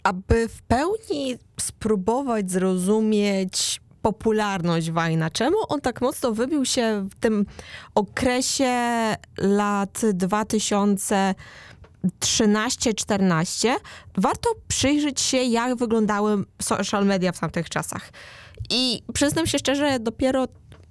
Aby w pełni spróbować zrozumieć popularność Vine'a, czemu on tak mocno wybił się w tym okresie lat 2013-14, warto przyjrzeć się, jak wyglądały social media w tamtych czasach. I przyznam się szczerze, dopiero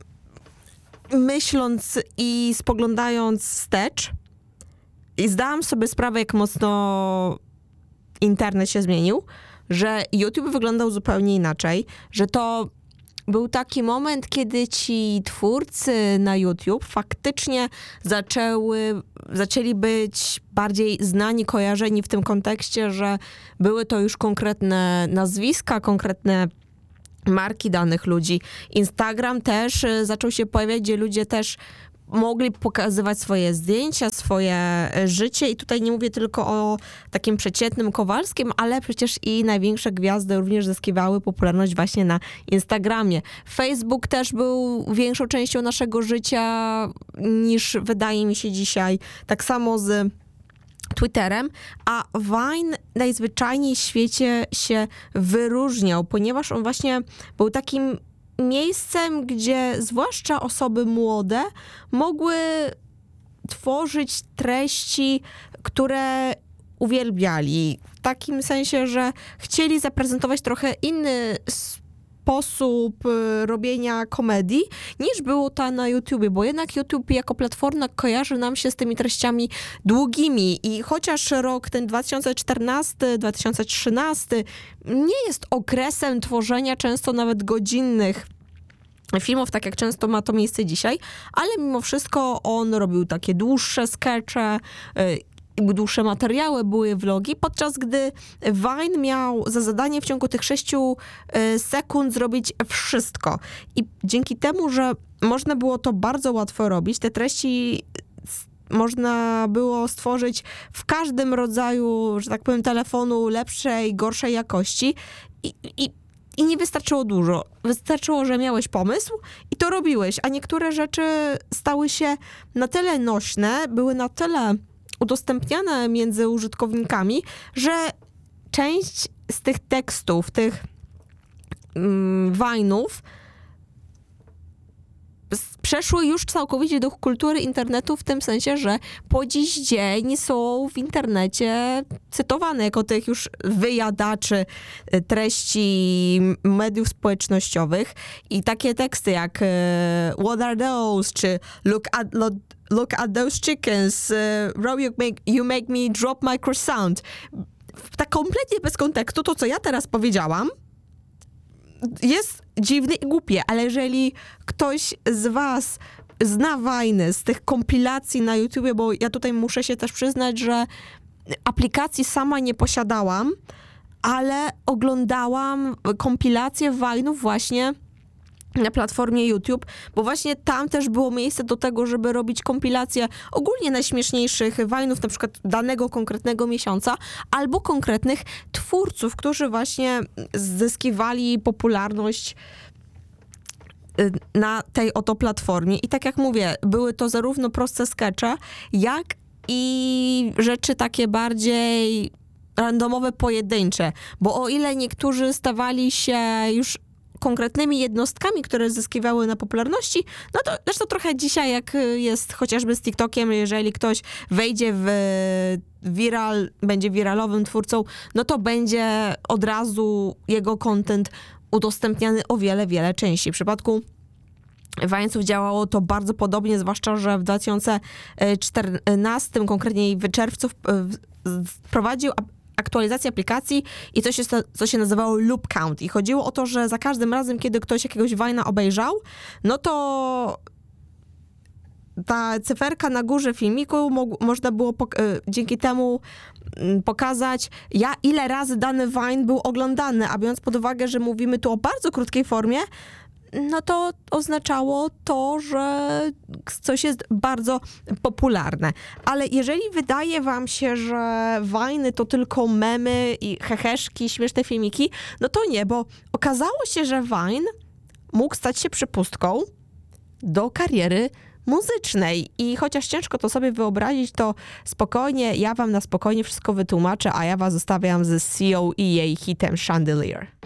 myśląc i spoglądając wstecz, i zdałam sobie sprawę, jak mocno internet się zmienił, że YouTube wyglądał zupełnie inaczej, że to był taki moment, kiedy ci twórcy na YouTube faktycznie zaczęli być bardziej znani, kojarzeni w tym kontekście, że były to już konkretne nazwiska, konkretne marki danych ludzi. Instagram też zaczął się pojawiać, gdzie ludzie też mogli pokazywać swoje zdjęcia, swoje życie i tutaj nie mówię tylko o takim przeciętnym Kowalskim, ale przecież i największe gwiazdy również zyskiwały popularność właśnie na Instagramie. Facebook też był większą częścią naszego życia niż wydaje mi się dzisiaj. Tak samo z Twitterem, a Vine najzwyczajniej w świecie się wyróżniał, ponieważ on właśnie był takim miejscem, gdzie zwłaszcza osoby młode mogły tworzyć treści, które uwielbiali. W takim sensie, że chcieli zaprezentować trochę inny sposób robienia komedii, niż było to na YouTubie, bo jednak YouTube jako platforma kojarzy nam się z tymi treściami długimi i chociaż rok ten 2014-2013 nie jest okresem tworzenia często nawet godzinnych filmów, tak jak często ma to miejsce dzisiaj, ale mimo wszystko on robił takie dłuższe skecze, dłuższe materiały, były vlogi, podczas gdy Vine miał za zadanie w ciągu tych 6 sekund zrobić wszystko. I dzięki temu, że można było to bardzo łatwo robić, te treści można było stworzyć w każdym rodzaju, że tak powiem, telefonu lepszej, gorszej jakości i nie wystarczyło dużo. Wystarczyło, że miałeś pomysł i to robiłeś, a niektóre rzeczy stały się na tyle nośne, były na tyle udostępniane między użytkownikami, że część z tych tekstów, tych Vine'ów przeszły już całkowicie do kultury internetu w tym sensie, że po dziś dzień są w internecie cytowane jako tych już wyjadaczy treści mediów społecznościowych i takie teksty jak What are those? Czy Look at those chickens. Bro, you make me drop my croissant. Tak kompletnie bez kontekstu to, co ja teraz powiedziałam, jest dziwne i głupie, ale jeżeli ktoś z was zna Vine'y z tych kompilacji na YouTubie, bo ja tutaj muszę się też przyznać, że aplikacji sama nie posiadałam, ale oglądałam kompilacje Vine'ów właśnie na platformie YouTube, bo właśnie tam też było miejsce do tego, żeby robić kompilacje ogólnie najśmieszniejszych Vine'ów, na przykład danego konkretnego miesiąca, albo konkretnych twórców, którzy właśnie zyskiwali popularność na tej oto platformie. I tak jak mówię, były to zarówno proste skecze, jak i rzeczy takie bardziej randomowe, pojedyncze, bo o ile niektórzy stawali się już konkretnymi jednostkami, które zyskiwały na popularności, no to zresztą trochę dzisiaj, jak jest chociażby z TikTokiem, jeżeli ktoś wejdzie w viral, będzie wiralowym twórcą, no to będzie od razu jego content udostępniany o wiele, wiele częściej. W przypadku Vine'ców działało to bardzo podobnie, zwłaszcza, że w 2014, konkretnie w czerwcu, wprowadził aktualizację aplikacji i coś, co się nazywało loop count. I chodziło o to, że za każdym razem, kiedy ktoś jakiegoś Vine'a obejrzał, no to ta cyferka na górze filmiku można było dzięki temu pokazać, ile razy dany Vine był oglądany, a biorąc pod uwagę, że mówimy tu o bardzo krótkiej formie, no to oznaczało to, że coś jest bardzo popularne. Ale jeżeli wydaje wam się, że Vine'y to tylko memy i heheszki, śmieszne filmiki, no to nie, bo okazało się, że Vine mógł stać się przepustką do kariery muzycznej. I chociaż ciężko to sobie wyobrazić, to spokojnie, ja wam na spokojnie wszystko wytłumaczę, a ja was zostawiam z CEO i jej hitem Chandelier.